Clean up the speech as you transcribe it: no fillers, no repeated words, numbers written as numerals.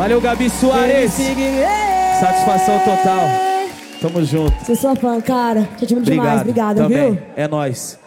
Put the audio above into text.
Valeu, Gabi Soares. Satisfação total. Tamo junto. Sou sua fã, cara. Te admiro demais. Obrigada, também. viu? É nóis.